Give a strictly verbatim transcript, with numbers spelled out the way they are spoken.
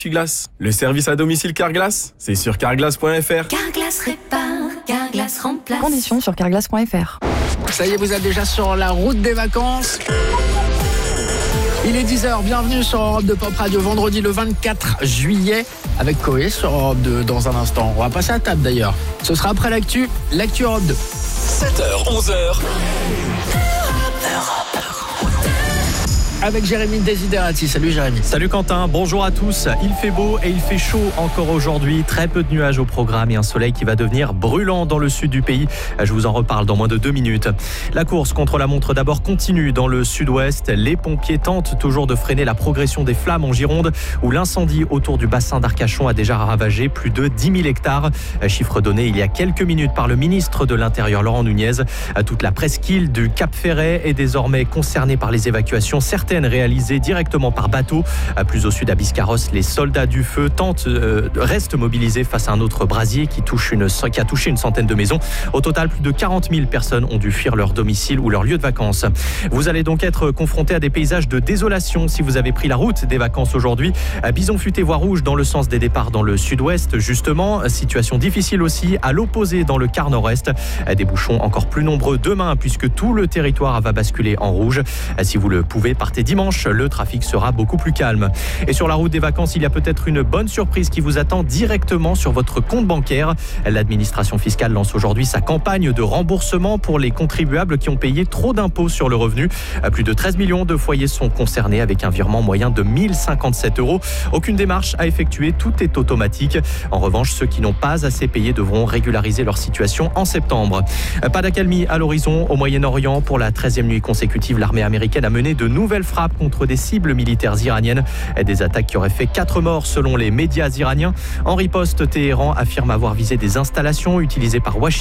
Carglass. Le service à domicile Carglass, c'est sur carglass point f r. Carglass répare, Carglass remplace. Conditions sur carglass point f r. Ça y est, vous êtes déjà sur la route des vacances. Il est dix heures, bienvenue sur Europe deux Pop Radio, vendredi le vingt-quatre juillet, avec Koé sur Europe deux dans un instant. On va passer à table d'ailleurs. Ce sera après l'actu, l'actu Europe deux. sept heures, onze heures. Avec Jérémy Desiderati. Salut Jérémy. Salut Quentin, bonjour à tous. Il fait beau et il fait chaud encore aujourd'hui. Très peu de nuages au programme et un soleil qui va devenir brûlant dans le sud du pays. Je vous en reparle dans moins de deux minutes. La course contre la montre d'abord continue dans le sud-ouest. Les pompiers tentent toujours de freiner la progression des flammes en Gironde, où l'incendie autour du bassin d'Arcachon a déjà ravagé plus de dix mille hectares. Chiffre donné il y a quelques minutes par le ministre de l'Intérieur Laurent Nunez. Toute la presqu'île du Cap Ferret est désormais concernée par les évacuations. Certaines réalisées directement par bateau. Plus au sud à Biscarrosse, les soldats du feu tentent, euh, restent mobilisés face à un autre brasier qui, touche une, qui a touché une centaine de maisons. Au total, plus de quarante mille personnes ont dû fuir leur domicile ou leur lieu de vacances. Vous allez donc être confronté à des paysages de désolation si vous avez pris la route des vacances aujourd'hui. Bison futé voie rouge dans le sens des départs dans le sud-ouest, justement. Situation difficile aussi à l'opposé dans le quart nord-est. Des bouchons encore plus nombreux demain puisque tout le territoire va basculer en rouge. Si vous le pouvez, partez dimanche, le trafic sera beaucoup plus calme. Et sur la route des vacances, il y a peut-être une bonne surprise qui vous attend directement sur votre compte bancaire. L'administration fiscale lance aujourd'hui sa campagne de remboursement pour les contribuables qui ont payé trop d'impôts sur le revenu. Plus de treize millions de foyers sont concernés avec un virement moyen de mille cinquante-sept euros. Aucune démarche à effectuer, tout est automatique. En revanche, ceux qui n'ont pas assez payé devront régulariser leur situation en septembre. Pas d'accalmie à l'horizon au Moyen-Orient. Pour la treizième nuit consécutive, l'armée américaine a mené de nouvelles frappes contre des cibles militaires iraniennes. Des attaques qui auraient fait quatre morts selon les médias iraniens. En riposte, Téhéran affirme avoir visé des installations utilisées par Washington